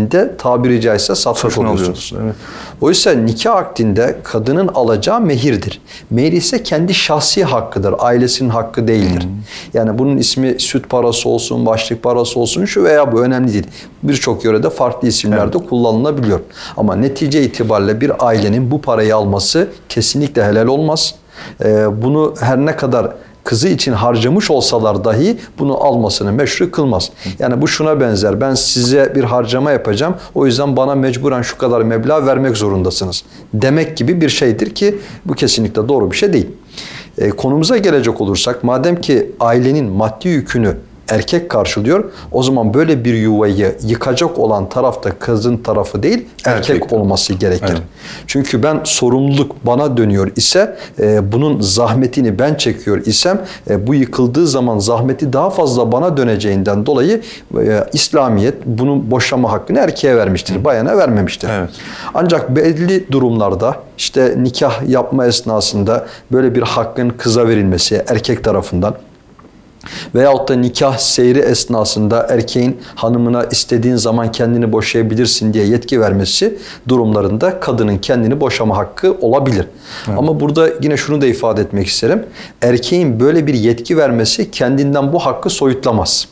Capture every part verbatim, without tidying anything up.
bedelinde tabiri caizse satmış oluyorsunuz. Evet. Oysa nikah akdinde kadının alacağı mehirdir. Mehir ise kendi şahsi hakkıdır. Ailesinin hakkı değildir. Hmm. Yani bunun ismi süt parası olsun, başlık parası olsun, şu veya bu önemli değil. Birçok yörede farklı isimlerde evet. kullanılabiliyor. Ama netice itibariyle bir ailenin bu parayı alması kesinlikle helal olmaz. Ee, bunu her ne kadar kızı için harcamış olsalar dahi bunu almasını meşru kılmaz. Yani bu şuna benzer. Ben size bir harcama yapacağım. O yüzden bana mecburen şu kadar meblağ vermek zorundasınız demek gibi bir şeydir ki bu kesinlikle doğru bir şey değil. E, konumuza gelecek olursak, madem ki ailenin maddi yükünü erkek karşılıyor, o zaman böyle bir yuvayı yıkacak olan taraf da kızın tarafı değil, erkek, erkek olması gerekir. Evet. Çünkü ben sorumluluk bana dönüyor ise, e, bunun zahmetini ben çekiyor isem, e, bu yıkıldığı zaman zahmeti daha fazla bana döneceğinden dolayı e, İslamiyet bunun boşama hakkını erkeğe vermiştir, Hı. bayana vermemiştir. Evet. Ancak belli durumlarda, işte nikah yapma esnasında böyle bir hakkın kıza verilmesi erkek tarafından, veyahut da nikah seyri esnasında erkeğin hanımına istediğin zaman kendini boşayabilirsin diye yetki vermesi durumlarında kadının kendini boşama hakkı olabilir. Evet. Ama burada yine şunu da ifade etmek isterim. Erkeğin böyle bir yetki vermesi kendinden bu hakkı soyutlamaz.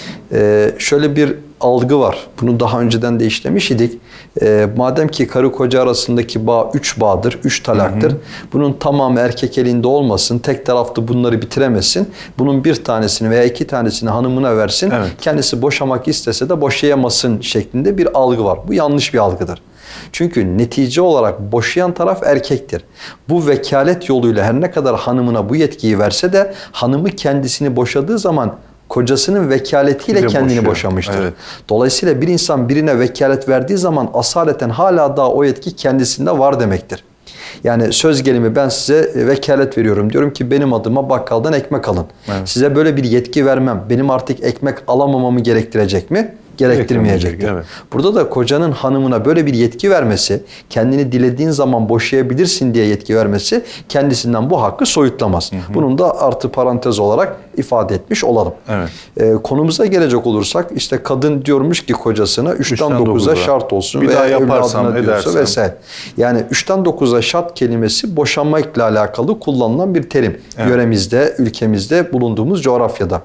Ee, şöyle bir algı var. Bunu daha önceden de işlemiş idik. E, madem ki karı koca arasındaki bağ üç bağdır, üç talaktır. Hı hı. Bunun tamamı erkek elinde olmasın, tek taraflı bunları bitiremesin. Bunun bir tanesini veya iki tanesini hanımına versin. Evet. Kendisi boşamak istese de boşayamasın şeklinde bir algı var. Bu yanlış bir algıdır. Çünkü netice olarak boşayan taraf erkektir. Bu vekalet yoluyla her ne kadar hanımına bu yetkiyi verse de hanımı kendisini boşadığı zaman kocasının vekaletiyle kendini boşuyor. boşamıştır. Evet. Dolayısıyla bir insan birine vekalet verdiği zaman asaleten hala daha o yetki kendisinde var demektir. Yani söz gelimi ben size vekalet veriyorum. Diyorum ki benim adıma bakkaldan ekmek alın. Evet. Size böyle bir yetki vermem benim artık ekmek alamamamı gerektirecek mi? Gerektirmeyecektir. Evet. Burada da kocanın hanımına böyle bir yetki vermesi, kendini dilediğin zaman boşayabilirsin diye yetki vermesi kendisinden bu hakkı soyutlamaz. Hı hı. Bunun da artı parantez olarak ifade etmiş olalım. Evet. Ee, konumuza gelecek olursak, işte kadın diyormuş ki kocasına üçten dokuza şart olsun bir veya daha yaparsam edersem vesaire. Yani üçten dokuza şart kelimesi boşanmakla alakalı kullanılan bir terim. Evet. Yöremizde, ülkemizde, bulunduğumuz coğrafyada.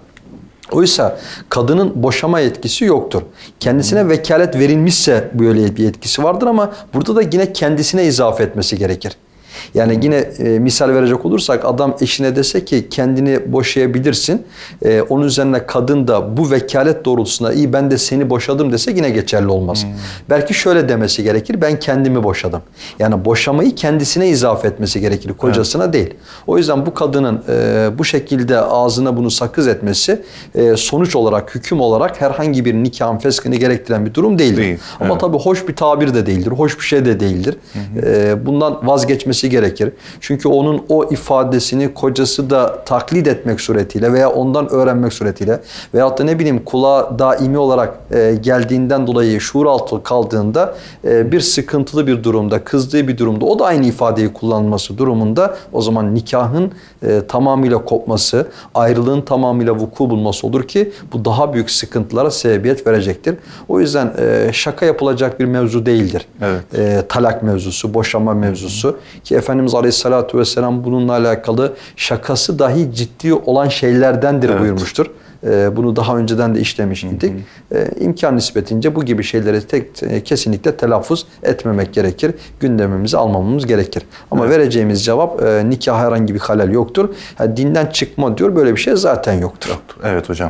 Oysa kadının boşama yetkisi yoktur. Kendisine vekalet verilmişse böyle bir yetkisi vardır ama burada da yine kendisine izafe etmesi gerekir. Yani yine e, misal verecek olursak, adam eşine dese ki kendini boşayabilirsin. E, onun üzerine kadın da bu vekalet doğrultusunda iyi ben de seni boşadım dese yine geçerli olmaz. Hmm. Belki şöyle demesi gerekir, ben kendimi boşadım. Yani boşamayı kendisine izafe etmesi gerekir, kocasına evet. değil. O yüzden bu kadının e, bu şekilde ağzına bunu sakız etmesi e, sonuç olarak, hüküm olarak herhangi bir nikahın feskini gerektiren bir durum değildir. Değil. Ama evet. tabii hoş bir tabir de değildir, hoş bir şey de değildir. Hı hı. E, bundan vazgeçmesi gerekir. Çünkü onun o ifadesini kocası da taklit etmek suretiyle veya ondan öğrenmek suretiyle veyahut da ne bileyim kulağa daimi olarak e, geldiğinden dolayı şuur altı kaldığında e, bir sıkıntılı bir durumda, kızdığı bir durumda o da aynı ifadeyi kullanması durumunda o zaman nikahın e, tamamıyla kopması, ayrılığın tamamıyla vuku bulması olur ki bu daha büyük sıkıntılara sebebiyet verecektir. O yüzden e, şaka yapılacak bir mevzu değildir. Evet. E, talak mevzusu, boşanma mevzusu ki Efendimiz Aleyhisselatü Vesselam bununla alakalı şakası dahi ciddi olan şeylerdendir evet. buyurmuştur. Ee, bunu daha önceden de işlemiş idik. Ee, imkan nispetince bu gibi şeyleri tek e, kesinlikle telaffuz etmemek gerekir. Gündemimize almamamız gerekir. Ama evet. vereceğimiz cevap e, nikah herhangi bir halel yoktur. Ha, dinden çıkma diyor, böyle bir şey zaten yoktur. Yoktur. Evet hocam.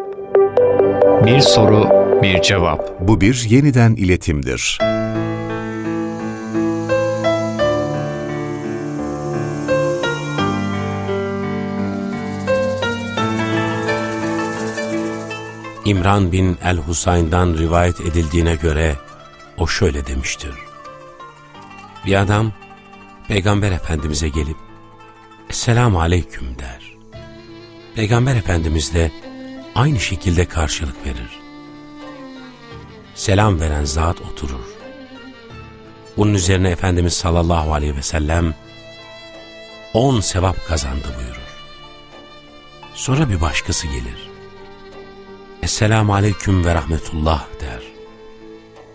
Bir soru, bir cevap. Bu bir yeniden iletimdir. İmran bin el-Husayn'dan rivayet edildiğine göre o şöyle demiştir. Bir adam Peygamber Efendimiz'e gelip Esselamu Aleyküm der. Peygamber Efendimiz de aynı şekilde karşılık verir. Selam veren zat oturur. Bunun üzerine Efendimiz sallallahu aleyhi ve sellem on sevap kazandı buyurur. Sonra bir başkası gelir. Esselamu Aleyküm ve Rahmetullah der.